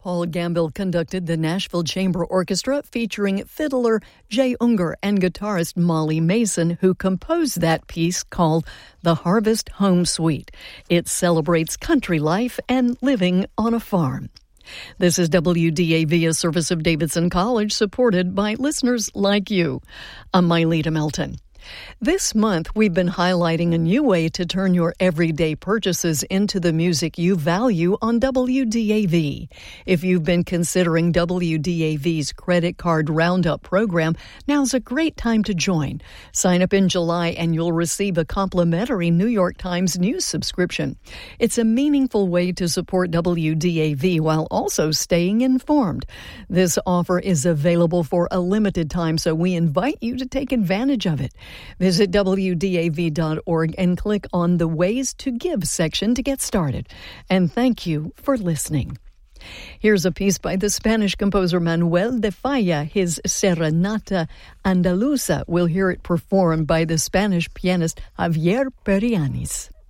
Paul Gamble conducted the Nashville Chamber Orchestra featuring fiddler Jay Unger and guitarist Molly Mason, who composed that piece called The Harvest Home Suite. It celebrates country life and living on a farm. This is WDAV, a service of Davidson College, supported by listeners like you. I'm Myleta Melton. This month, we've been highlighting a new way to turn your everyday purchases into the music you value on WDAV. If you've been considering WDAV's Credit Card Roundup program, now's a great time to join. Sign up in July and you'll receive a complimentary New York Times News subscription. It's a meaningful way to support WDAV while also staying informed. This offer is available for a limited time, so we invite you to take advantage of it. Visit WDAV.org and click on the Ways to Give section to get started. And thank you for listening. Here's a piece by the Spanish composer Manuel de Falla, his Serenata Andaluza. We'll hear it performed by the Spanish pianist Javier Perianis.